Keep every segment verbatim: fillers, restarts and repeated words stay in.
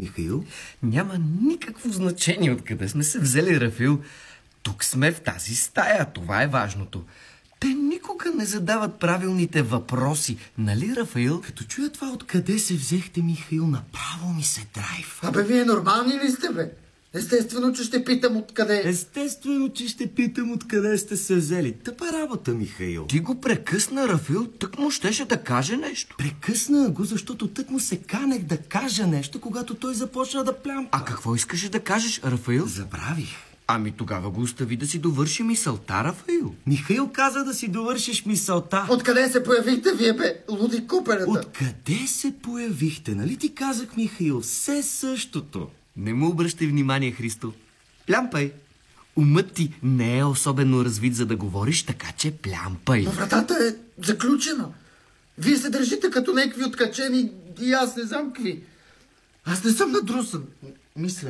Михаил? Няма никакво значение откъде сме се взели, Рафил. Тук сме в тази стая, това е важното. Те никога не задават правилните въпроси, нали, Рафил? Като чуя това, откъде се взехте, Михаил, направо ми се драйв. Абе, вие нормални ли сте, бе? Естествено, че ще питам откъде. Естествено, че ще питам откъде сте се взели. Тъпа работа, Михаил. Ти го прекъсна, Рафил, тък му щеше да каже нещо. Прекъсна го, защото тък му се канех да кажа нещо, когато той започна да плямпа. А какво искаше да кажеш, Рафил? Забравих. Ами тогава го остави да си довърши мисълта, Рафил. Михаил каза да си довършиш мисълта. Откъде се появихте вие, бе? Луди куперата. Откъде се появихте? Нали ти казах, Михаил? Все същото. Не му обръщай внимание, Христо. Плямпай. Умът ти не е особено развит, за да говориш, така че плямпай. Но вратата е заключена. Вие се държите като някакви откачени и аз не знам какви. Аз не съм надрусан, мисля.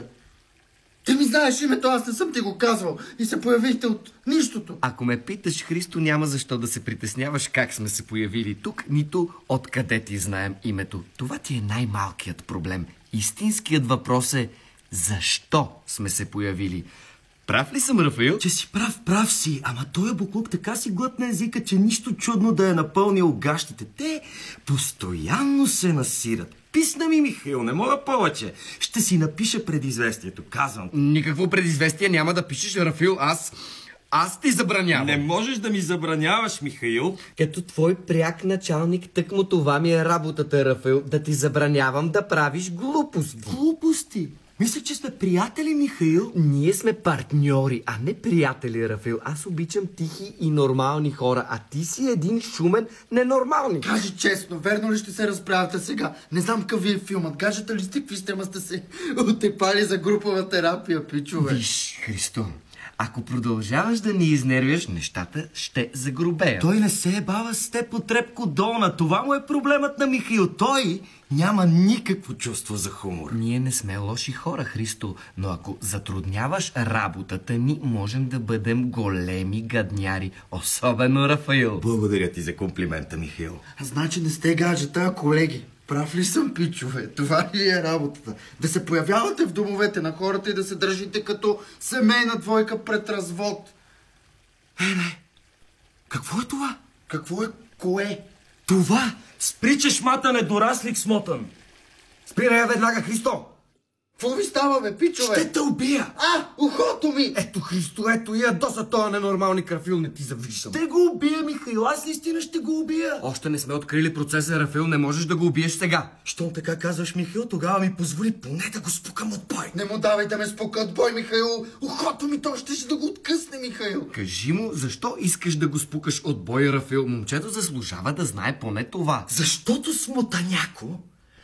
Ти ми знаеш името, аз не съм ти го казвал и се появихте от нищото. Ако ме питаш, Христо, няма защо да се притесняваш как сме се появили тук, нито откъде ти знаем името. Това ти е най-малкият проблем. Истинският въпрос е защо сме се появили. Прав ли съм, Рафаил? Че си прав, прав си. Ама той буклук така си глътна езика, че нищо чудно да е напълнил гащите. Те постоянно се насират. Писна ми, Михаил, не мога повече. Ще си напиша предизвестието, казвам. Никакво предизвестие няма да пишеш, Рафил. Аз... Аз ти забранявам. Не можеш да ми забраняваш, Михаил. Като твой пряк началник, тъкмо това ми е работата, Рафил. Да ти забранявам да правиш глупости. Глупости? Мисля, че сме приятели, Михаил. Ние сме партньори, а не приятели, Рафил. Аз обичам тихи и нормални хора, а ти си един шумен ненормалник. Кажи честно, верно ли ще се разправяте сега? Не знам какъв ви е филмът. Кажете ли сте какви сте, ма сте се отепали за групова терапия, пичове? Виж, Христо, ако продължаваш да ни изнервяш, нещата ще загрубеят. Той не се е бава с теб от Репко Долна. Това му е проблемът на Михаил. Той няма никакво чувство за хумор. Ние не сме лоши хора, Христо, но ако затрудняваш работата ни, можем да бъдем големи гадняри. Особено Рафаил. Благодаря ти за комплимента, Михаил. Значи не сте гаджета, а колеги. Прав ли съм, пичове? Това ли е работата? Да се появявате в домовете на хората и да се държите като семейна двойка пред развод. Е, не. Какво е това? Какво е кое? Това! Спри чешмата, недораслик смотан! Спирай веднага, Христо! Какво ви става, бе, пичове? Ще те убия! А, ухото ми! Ето, Христо, ето и ядоса тоя ненормални, Рафил, не ти завиждам. Ще го убия, Михаил, аз наистина ще го убия. Още не сме открили процеса, Рафил, не можеш да го убиеш сега. Щом така казваш, Михаил, тогава ми позволи поне да го спукам от бой. Не му давай да ме спука от бой, Михаил! Ухото ми, то ще, ще да го откъсне, Михаил! Кажи му, защо искаш да го спукаш от бой, Рафил? Момчето заслужава да знае поне това. Защото смотаняко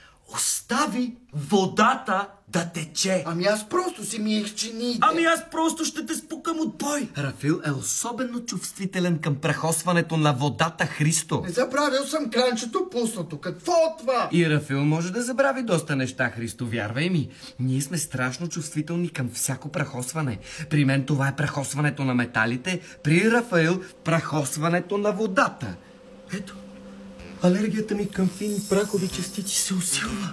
остави водата да тече. Ами аз просто си миех чиниите. Ами аз просто ще те спукам от бой. Рафил е особено чувствителен към прахосването на водата, Христо. Не забравил съм кранчето пуснато. Какво от това? И Рафил може да забрави доста неща, Христо, вярвай ми. Ние сме страшно чувствителни към всяко прахосване. При мен това е прахосването на металите, при Рафаил прахосването на водата. Ето, алергията ми към фини прахови частици се усилва.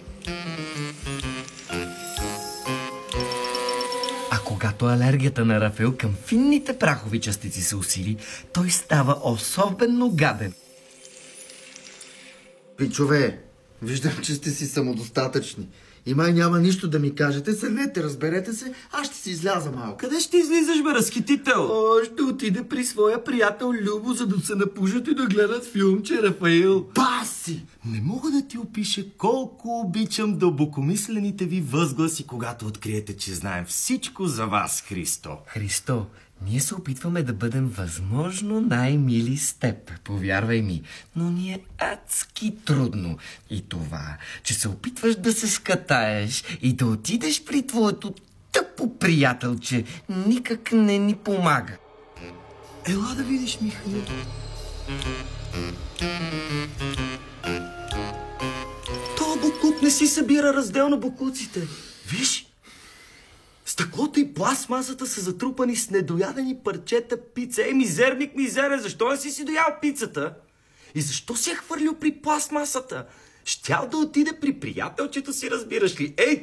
А когато алергията на Рафаил към финните прахови частици се усили, той става особено гаден. Пичове, виждам, че сте си самодостатъчни. И май няма нищо да ми кажете. Седнете, разберете се, аз ще си изляза малко. Къде ще излизаш, бе, разхитител? О, ще отиде при своя приятел Любо, за да се напужат и да гледат филмче, Рафаил. Баси! Не мога да ти опиша колко обичам дълбокомислените ви възгласи, когато откриете, че знаем всичко за вас, Христо. Христо, ние се опитваме да бъдем възможно най-мили с теб, повярвай ми, но ни е адски трудно. И това, че се опитваш да се скатаеш и да отидеш при твоето тъпо приятелче, никак не ни помага. Ела да видиш, Михаил. То буклук не си събира разделно буклуците. Виж, стъклото и пластмасата са затрупани с недоядени парчета пица. Ей, мизерник, мизерен, защо не си си доял пицата? И защо си я хвърлил при пластмасата? Щял да отиде при приятелчето си, разбираш ли? Ей,